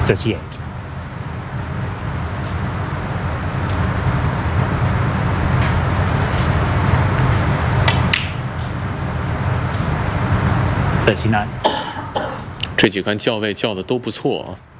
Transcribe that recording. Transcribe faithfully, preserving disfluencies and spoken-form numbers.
thirty-eight. thirty-nine. 这几杆校位叫的都不错啊。